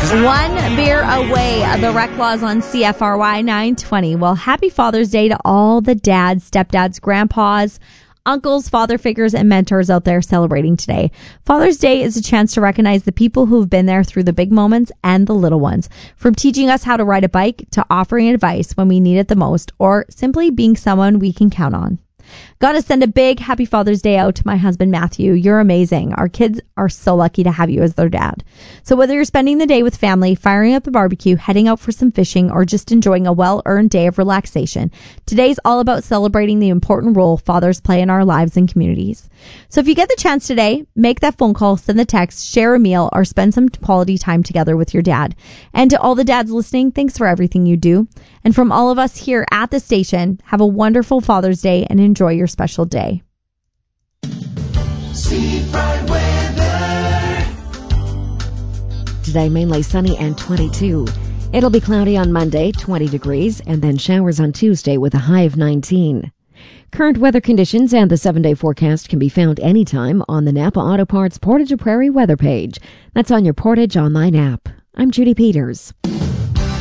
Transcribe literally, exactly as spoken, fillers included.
One beer away. The Rec Laws on C F R Y nine twenty. Well, happy Father's Day to all the dads, stepdads, grandpas, uncles, father figures, and mentors out there celebrating today. Father's Day is a chance to recognize the people who've been there through the big moments and the little ones. From teaching us how to ride a bike to offering advice when we need it the most, or simply being someone we can count on. Gotta send a big happy Father's Day out to my husband, Matthew. You're amazing. Our kids are so lucky to have you as their dad. So whether you're spending the day with family, firing up the barbecue, heading out for some fishing, or just enjoying a well-earned day of relaxation, today's all about celebrating the important role fathers play in our lives and communities. So if you get the chance today, make that phone call, send the text, share a meal, or spend some quality time together with your dad. And to all the dads listening, thanks for everything you do. And from all of us here at the station, have a wonderful Father's Day and enjoy your special day. Seafront weather. Today mainly sunny and twenty-two. It'll be cloudy on Monday, twenty degrees, and then showers on Tuesday with a high of nineteen. Current weather conditions and the seven-day forecast can be found anytime on the Napa Auto Parts Portage Prairie weather page. That's on your Portage online app. I'm Judy Peters.